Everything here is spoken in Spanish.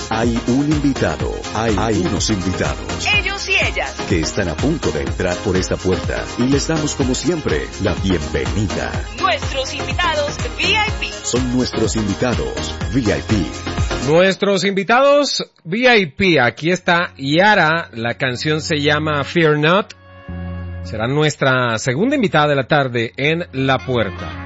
Hay un invitado, hay unos invitados. Ellos y ellas. Que están a punto de entrar por esta puerta y les damos como siempre la bienvenida. Nuestros invitados VIP. Son nuestros invitados VIP. Nuestros invitados VIP. Aquí está Yara. La canción se llama Fear Not. Será nuestra segunda invitada de la tarde en La Puerta.